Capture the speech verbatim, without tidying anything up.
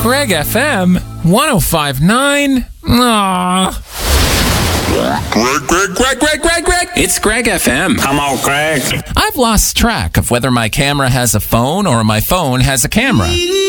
Greg F M one oh five point nine. Aww. Greg, Greg, Greg, Greg, Greg, Greg. It's Greg F M. Come on, Greg. I've lost track of whether my camera has a phone or my phone has a camera.